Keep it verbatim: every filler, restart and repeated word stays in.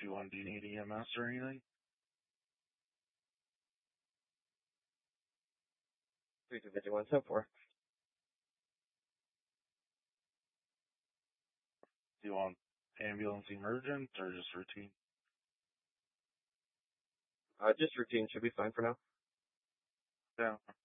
Do you want to do need E M S or anything? three two fifty-one, so four. Do you want ambulance emergent or just routine? Uh, just routine should be fine for now. Yeah.